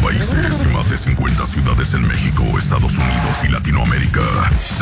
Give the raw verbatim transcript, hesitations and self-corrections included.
países y más de cincuenta ciudades en México, Estados Unidos y Latinoamérica.